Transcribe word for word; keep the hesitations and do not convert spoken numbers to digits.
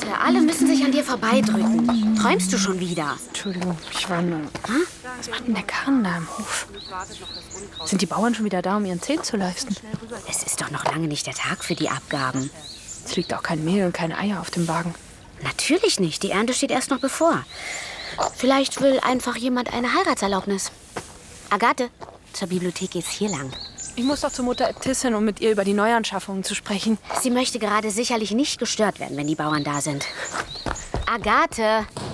Agathe, alle müssen sich an dir vorbeidrücken. Träumst du schon wieder? Entschuldigung, ich war nur... Hm? Was macht denn der Karren da im Hof? Sind die Bauern schon wieder da, um ihren Zehn zu leisten? Es ist doch noch lange nicht der Tag für die Abgaben. Es liegt auch kein Mehl und keine Eier auf dem Wagen. Natürlich nicht. Die Ernte steht erst noch bevor. Vielleicht will einfach jemand eine Heiratserlaubnis. Agathe, zur Bibliothek geht's hier lang. Ich muss doch zur Mutter Äbtissin, um mit ihr über die Neuanschaffungen zu sprechen. Sie möchte gerade sicherlich nicht gestört werden, wenn die Bauern da sind. Agathe!